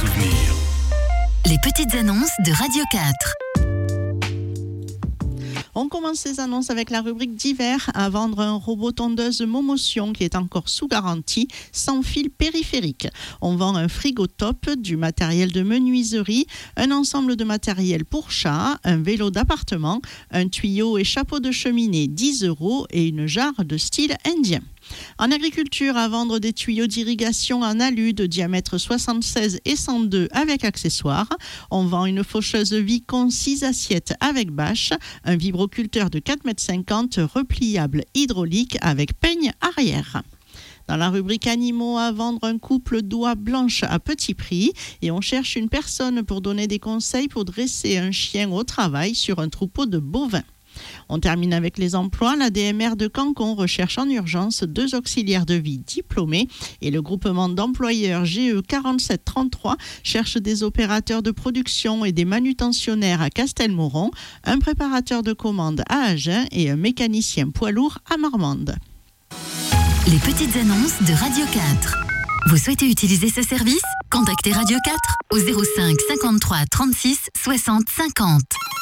souvenirs. Les petites annonces de Radio 4. On commence ces annonces avec la rubrique d'hiver à vendre un robot tondeuse Momotion qui est encore sous garantie, sans fil périphérique. On vend un frigo top, du matériel de menuiserie, un ensemble de matériel pour chat, un vélo d'appartement, un tuyau et chapeau de cheminée 10 € et une jarre de style indien. En agriculture, à vendre des tuyaux d'irrigation en alu de diamètre 76 et 102 avec accessoires. On vend une faucheuse Vicon 6 assiettes avec bâche, un vibroculteur de 4,50 m repliable hydraulique avec peigne arrière. Dans la rubrique animaux, à vendre un couple d'oies blanches à petit prix et on cherche une personne pour donner des conseils pour dresser un chien au travail sur un troupeau de bovins. On termine avec les emplois. La DMR de Cancon recherche en urgence 2 auxiliaires de vie diplômés et le groupement d'employeurs GE 4733 cherche des opérateurs de production et des manutentionnaires à Castelmoron, un préparateur de commandes à Agen et un mécanicien poids lourd à Marmande. Les petites annonces de Radio 4. Vous souhaitez utiliser ce service ? Contactez Radio 4 au 05 53 36 60 50.